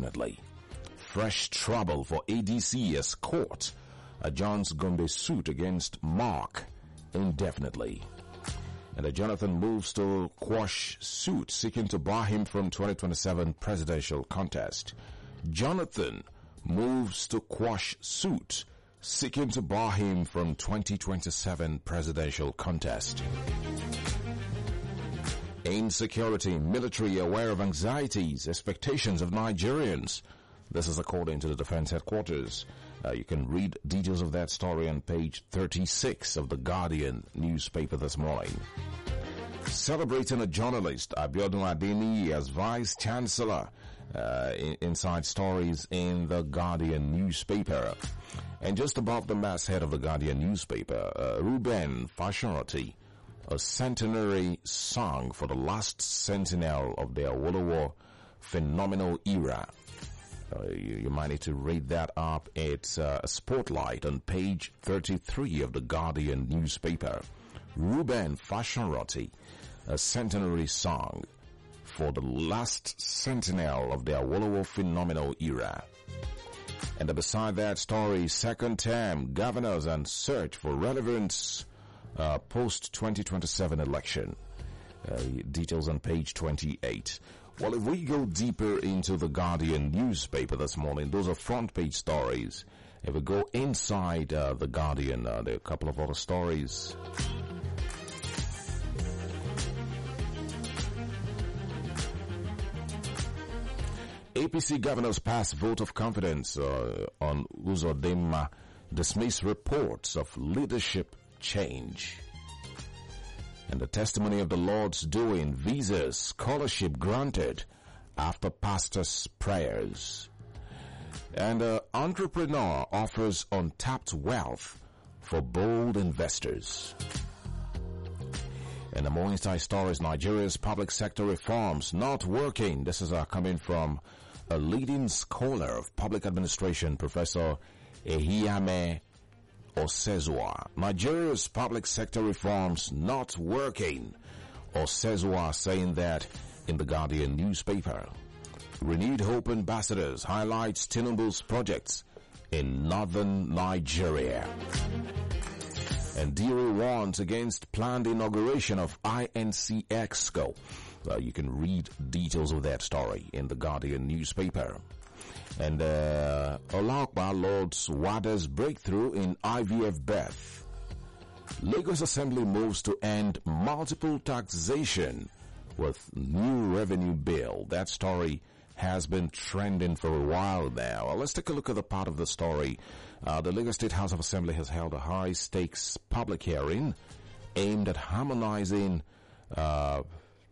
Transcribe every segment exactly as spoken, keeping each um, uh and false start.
indefinitely. Fresh trouble for A D C as court adjourns Gombe suit against Mark indefinitely. And the Jonathan moves to quash suit seeking to bar him from twenty twenty-seven presidential contest. Jonathan moves to quash suit seeking to bar him from twenty twenty-seven presidential contest. Insecurity, military aware of anxieties, expectations of Nigerians. This is according to the Defense Headquarters. Uh, you can read details of that story on page thirty-six of the Guardian newspaper this morning. Celebrating a journalist, Abiodun Adeni as Vice Chancellor. Uh, in, inside stories in the Guardian newspaper. And just above the masthead of the Guardian newspaper, uh, Ruben Fashionati, a centenary song for the last sentinel of the Awolowo phenomenal era. Uh, you, you might need to read that up. It's uh, a spotlight on page thirty-three of the Guardian newspaper. Ruben Fashionati, a centenary song for the last sentinel of the Awolowo phenomenal era. And beside that story, second term governors and search for relevance uh, post twenty twenty-seven election. Uh, details on page twenty-eight. Well, if we go deeper into the Guardian newspaper this morning, those are front page stories. If we go inside uh, the Guardian, uh, there are a couple of other stories. A P C governors pass vote of confidence uh, on Uzodinma, dismiss reports of leadership change. And the testimony of the Lord's doing, visas, scholarship granted after pastor's prayers. And an entrepreneur offers untapped wealth for bold investors. And the more inside stories, Nigeria's public sector reforms not working. This is uh, coming from a leading scholar of public administration, Professor Ehiyame Osezua. Nigeria's public sector reforms not working. Osezua saying that in the Guardian newspaper. Renewed Hope ambassadors highlights Tinubu's projects in northern Nigeria. And Diro warns against planned inauguration of I N C Exco. Uh, you can read details of that story in the Guardian newspaper. And uh, Olakba Lord's Wada's breakthrough in I V F birth. Lagos Assembly moves to end multiple taxation with new revenue bill. That story has been trending for a while now. Well, let's take a look at the part of the story. Uh, the Lagos State House of Assembly has held a high-stakes public hearing aimed at harmonizing uh,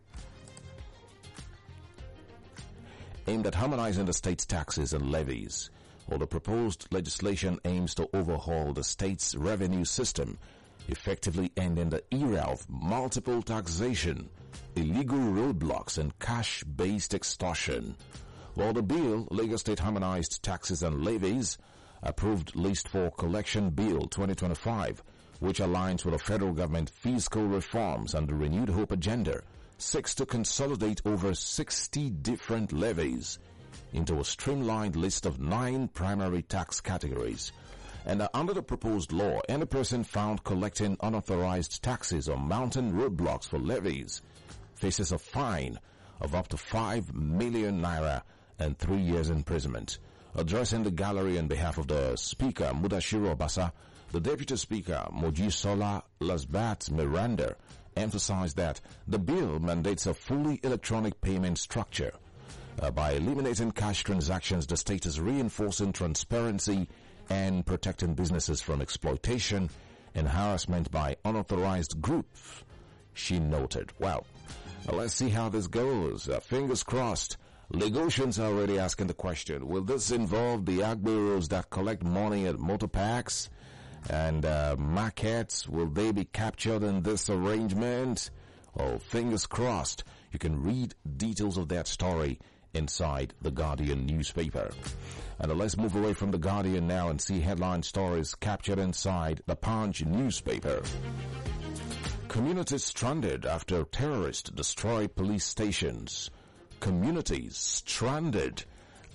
aimed at harmonizing the state's taxes and levies. Well, the proposed legislation aims to overhaul the state's revenue system, effectively ending the era of multiple taxation, illegal roadblocks, and cash-based extortion. While the bill, Lagos State Harmonized Taxes and Levies, approved List for Collection Bill twenty twenty-five, which aligns with the federal government fiscal reforms and the Renewed Hope agenda, seeks to consolidate over sixty different levies into a streamlined list of nine primary tax categories. And uh, under the proposed law, any person found collecting unauthorized taxes or mounting roadblocks for levies faces a fine of up to five million naira and three years imprisonment. Addressing the gallery on behalf of the Speaker, Mudashiru Obasa, the Deputy Speaker, Mojisola Lasbat Miranda, emphasized that the bill mandates a fully electronic payment structure. Uh, by eliminating cash transactions, the state is reinforcing transparency and protecting businesses from exploitation and harassment by unauthorized groups, she noted. Well, uh, let's see how this goes. Uh, fingers crossed. Lagosians are already asking the question, will this involve the Agberos that collect money at motor parks and uh, markets? Will they be captured in this arrangement? Oh, fingers crossed. You can read details of that story inside the Guardian newspaper. And uh, let's move away from the Guardian now and see headline stories captured inside the Punch newspaper. Communities stranded after terrorists destroy police stations. Communities stranded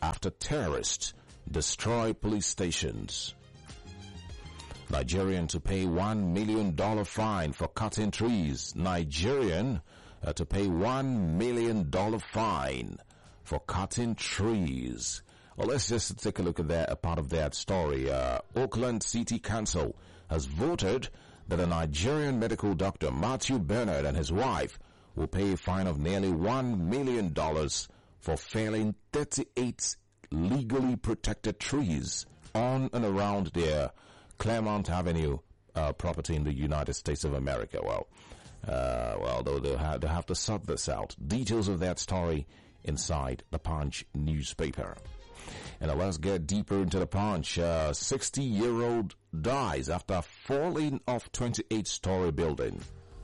after terrorists destroy police stations. Nigerian to pay one million dollars fine for cutting trees. Nigerian uh, to pay one million dollars fine for cutting trees. Well, let's just take a look at that, a part of that story. Uh, Oakland City Council has voted that a Nigerian medical doctor, Matthew Bernard, and his wife will pay a fine of nearly one million dollars for felling thirty-eight legally protected trees on and around their Claremont Avenue uh, property in the United States of America. Well, uh, well, they'll, they'll, have, they'll have to sort this out. Details of that story inside the Punch newspaper. And now let's get deeper into the Punch. Uh, sixty-year-old dies after falling off twenty-eight story building.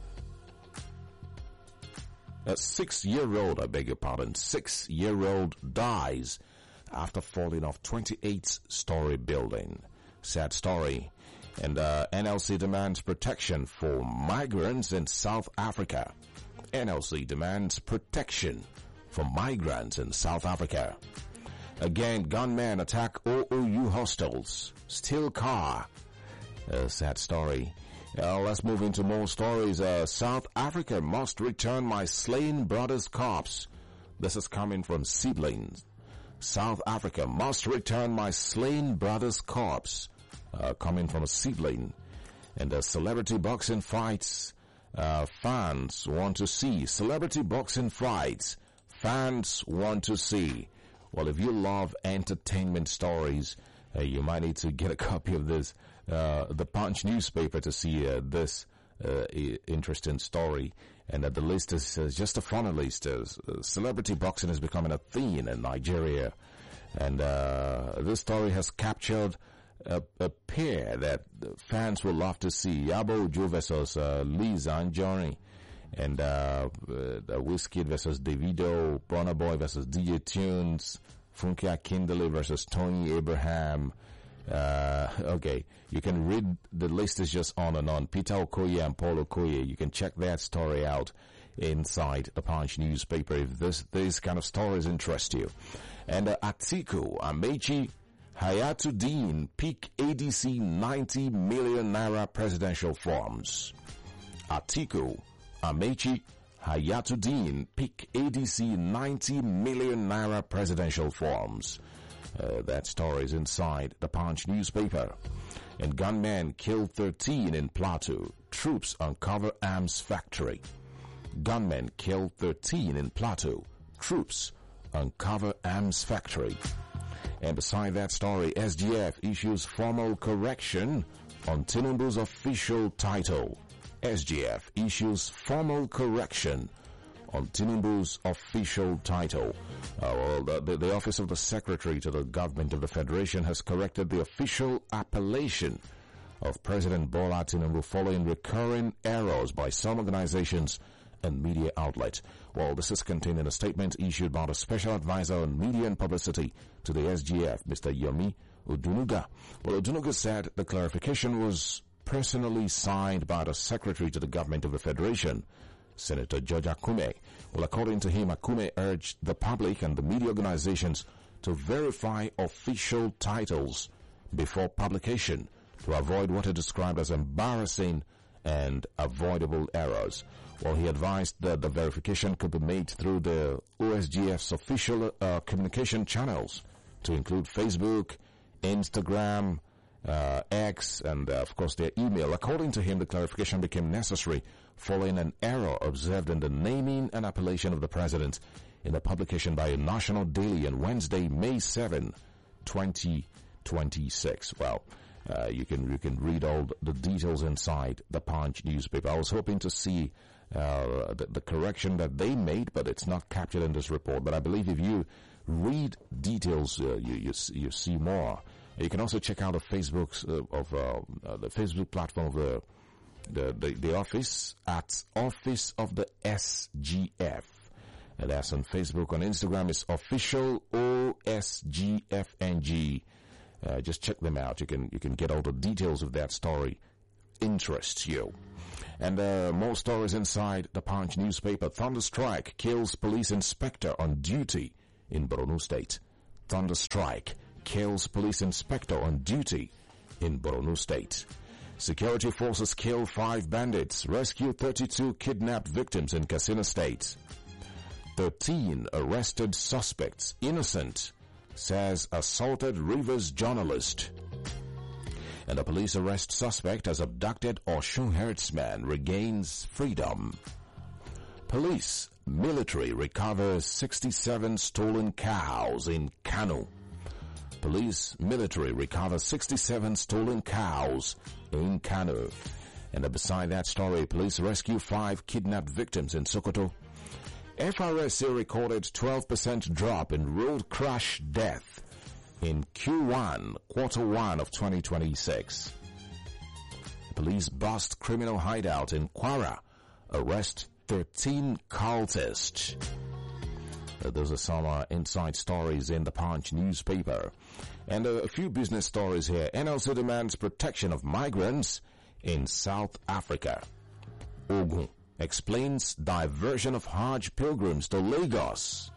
A six-year-old, I beg your pardon, six-year-old dies after falling off twenty-eight story building. Sad story. And uh, N L C demands protection for migrants in South Africa. N L C demands protection for migrants in South Africa. Again, gunmen attack O O U hostels. Steal car. Uh, sad story. Uh, let's move into more stories. Uh, South Africa must return my slain brother's corpse. This is coming from Siblings. South Africa must return my slain brother's corpse. Uh, coming from a sibling. And the celebrity boxing fights uh, fans want to see. Celebrity boxing fights fans want to see. Well, if you love entertainment stories, uh, you might need to get a copy of this, uh, the Punch newspaper to see uh, this uh, interesting story. And uh, the list is uh, just a funny list. Uh, celebrity boxing is becoming a thing in Nigeria. And uh, this story has captured a, a pair that fans will love to see. Yabo Ojo versus uh, Liz Anjorin. And uh, uh, Wizkid versus Davido, Burna Boy versus D J Tunes, Funke Akindele versus Tony Abraham. Uh, okay, you can read, the list is just on and on. Peter Okoye and Paul Okoye, you can check that story out inside the Punch newspaper if this, these kind of stories interest you. And uh, Atiku, Amechi, Hayatuddin pick A D C ninety million naira presidential forms. Atiku, Amechi, Hayatuddin pick A D C ninety million naira presidential forms. Uh, that story is inside the Punch newspaper. And gunmen kill thirteen in Plateau. Troops uncover arms factory. Gunmen kill thirteen in Plateau. Troops uncover arms factory. And beside that story, S G F issues formal correction on Tinubu's official title. S G F issues formal correction on Tinubu's official title. Uh, well, the, the, the Office of the Secretary to the Government of the Federation has corrected the official appellation of President Bola Tinubu following recurring errors by some organizations and media outlets. Well, this is contained in a statement issued by the Special Advisor on Media and Publicity to the S G F, Mister Yomi Odunuga. Well, Odunuga said the clarification was personally signed by the Secretary to the Government of the Federation, Senator George Akume. Well, according to him, Akume urged the public and the media organizations to verify official titles before publication to avoid what he described as embarrassing and avoidable errors. Well, he advised that the verification could be made through the O S G F's official uh, communication channels to include Facebook, Instagram, uh, X, and uh, of course their email. According to him, the clarification became necessary following an error observed in the naming and appellation of the president in a publication by a national daily on Wednesday, May seventh, twenty twenty-six. Well, uh, you can you can read all the details inside the Punch newspaper. I was hoping to see uh, the, the correction that they made, but it's not captured in this report. But I believe if you read details, uh, you, you you see more. You can also check out the Facebook uh, of uh, uh, the Facebook platform of the, the the the office at Office of the S G F. And that's on Facebook. On Instagram, it's official O S G F N G. Uh, just check them out. You can you can get all the details of that story. Interests you. And uh, more stories inside the Punch newspaper. Thunderstrike kills police inspector on duty in Borno State. thunder strike kills police inspector on duty in Borno State. Security forces kill five bandits, rescue thirty-two kidnapped victims in Katsina State. thirteen arrested suspects innocent, says assaulted Rivers journalist. And a police arrest suspect as abducted Osun herdsman regains freedom. Police, military recovers sixty-seven stolen cows in Kano. Police, military recovers sixty-seven stolen cows in Kano. And beside that story, police rescue five kidnapped victims in Sokoto. F R S A recorded twelve percent drop in road crash death in Q one, quarter one of twenty twenty-six. Police bust criminal hideout in Kwara, arrest thirteen cultists. Uh, those are some uh, inside stories in the Punch newspaper. And uh, a few business stories here. N L C demands protection of migrants in South Africa. Ogun explains diversion of Hajj pilgrims to Lagos.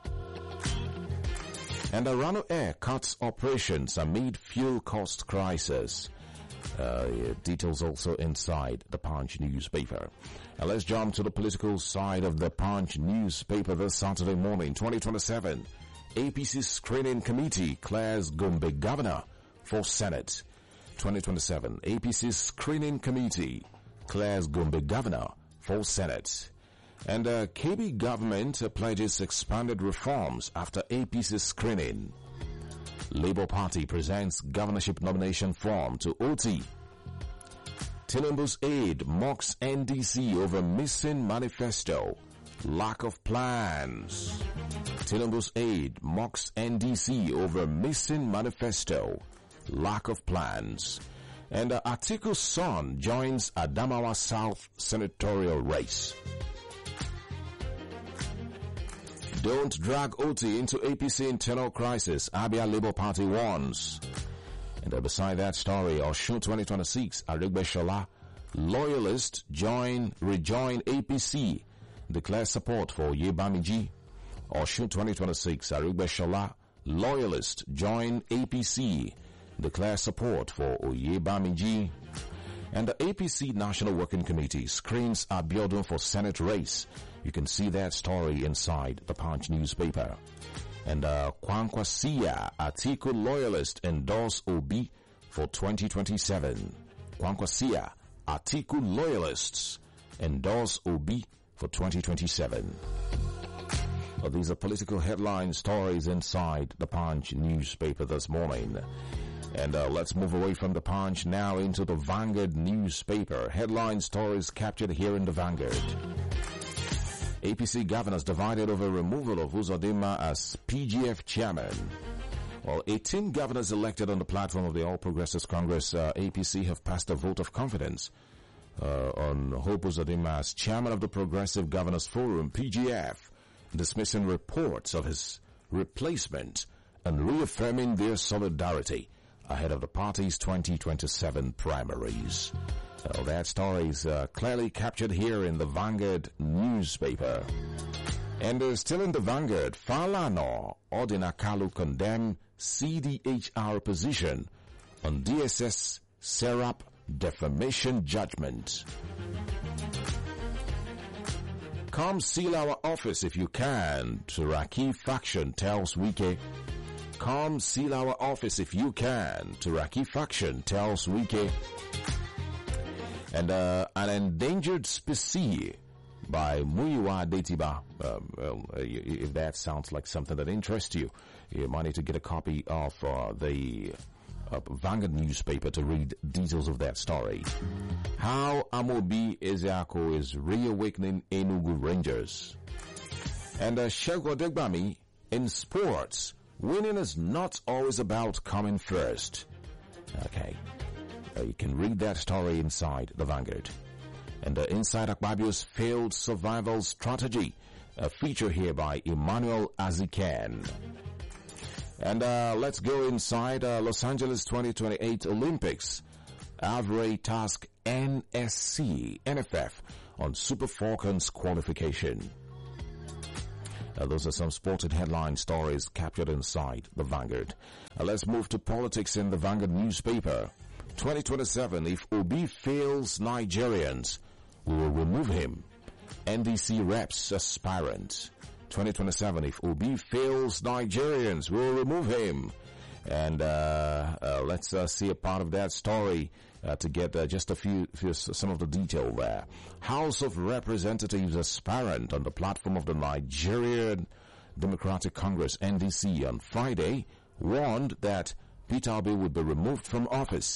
And Arano Air cuts operations amid fuel cost crisis. Uh, details also inside the Punch newspaper. Now let's jump to the political side of the Punch newspaper this Saturday morning, twenty twenty-seven. A P C Screening Committee clears Gombe Governor for Senate. twenty twenty-seven. A P C Screening Committee clears Gombe Governor for Senate. And uh, K B government uh, pledges expanded reforms after A P C screening. Labour Party presents governorship nomination form to O T. Tinubu's aide mocks N D C over missing manifesto. Lack of plans. Tinubu's aide mocks N D C over missing manifesto. Lack of plans. And uh, Atiku's son joins Adamawa South senatorial race. Don't drag O T into A P C internal crisis, Abia Labour Party warns. And uh, beside that story, Osun twenty twenty-six, Aregbesola, loyalists join, rejoin A P C, declare support for Oyebamiji. Osun twenty twenty-six, Aregbesola, loyalists join A P C, declare support for Oyebamiji. And the A P C National Working Committee screens Abiodun for Senate race. You can see that story inside the Punch newspaper. And uh, Kwankwasia, Atiku loyalist endorse Obi for twenty twenty-seven. Kwankwasia, Atiku loyalists endorse Obi for twenty twenty-seven. Well, these are political headline stories inside the Punch newspaper this morning. And uh, let's move away from the Punch now into the Vanguard newspaper. Headline stories captured here in the Vanguard. A P C governors divided over removal of Uzodinma as P G F chairman. Well, eighteen governors elected on the platform of the All Progressives Congress, uh, A P C, have passed a vote of confidence uh, on Hope Uzodinma as chairman of the Progressive Governors Forum, P G F, dismissing reports of his replacement and reaffirming their solidarity ahead of the party's twenty twenty-seven primaries. Well, that story is uh, clearly captured here in the Vanguard newspaper. And uh, still in the Vanguard, Falana Odinakalu condemn C D H R position on D S S Serap defamation judgment. Come seal our office if you can, Turaki faction tells Wike. Come seal our office if you can, Turaki faction tells Wike. And uh, an endangered species by Muyiwa Detiba. Um, well, if that sounds like something that interests you, you might need to get a copy of uh, the uh, Vanguard newspaper to read details of that story. How Amobi Ezeako is reawakening Enugu Rangers. And uh, Shego Degbami, in sports, winning is not always about coming first. Okay. Uh, you can read that story inside the Vanguard. And uh, inside Akpabio's failed survival strategy, a feature here by Emmanuel Azikan. And uh, let's go inside uh, Los Angeles twenty twenty-eight Olympics. Avray task N S C, N F F on Super Falcons qualification. Uh, those are some sporting headline stories captured inside the Vanguard. Uh, let's move to politics in the Vanguard newspaper. twenty twenty-seven, if Obi fails Nigerians, we will remove him. N D C reps aspirant. twenty twenty-seven, if Obi fails Nigerians, we will remove him. And uh, uh, let's uh, see a part of that story uh, to get uh, just a few, few, some of the detail there. House of Representatives aspirant on the platform of the Nigerian Democratic Congress, N D C, on Friday warned that Peter Obi would be removed from office